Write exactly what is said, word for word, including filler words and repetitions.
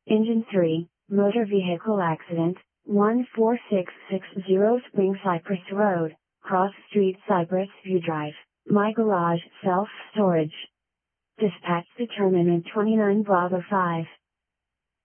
Engine three, motor vehicle accident, one four six six zero Spring Cypress Road, Cross Street Cypress View Drive, my garage self-storage. Dispatch determinant twenty-nine Bravo five.